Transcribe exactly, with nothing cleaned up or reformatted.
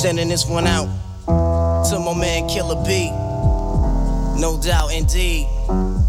Sending this one out to my man Killer B. No doubt, indeed.